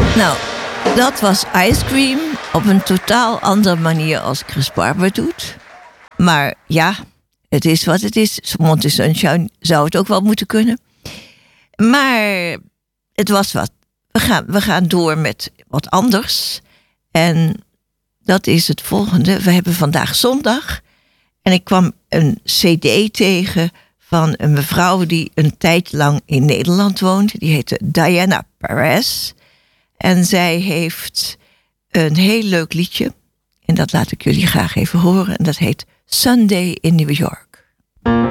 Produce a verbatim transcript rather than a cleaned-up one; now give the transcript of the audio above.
Nou, dat was Ice Cream op een totaal andere manier als Chris Barber doet. Maar ja, het is wat het is. Monty Sunshine zou het ook wel moeten kunnen. Maar het was wat. We gaan, we gaan door met wat anders. En dat is het volgende. We hebben vandaag zondag. En ik kwam een cd tegen van een mevrouw die een tijd lang in Nederland woont. Die heette Diana Perez. En zij heeft een heel leuk liedje. En dat laat ik jullie graag even horen. En dat heet Sunday in New York.